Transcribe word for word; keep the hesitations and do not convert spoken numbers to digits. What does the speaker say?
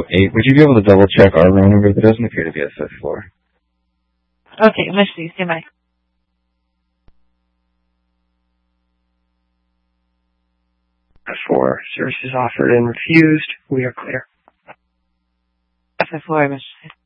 eight. Would you be able to double check our room number? There doesn't appear to be a fifth floor. Okay, myśli, stand by. For services offered and refused, we are clear. Fifth floor, myśli.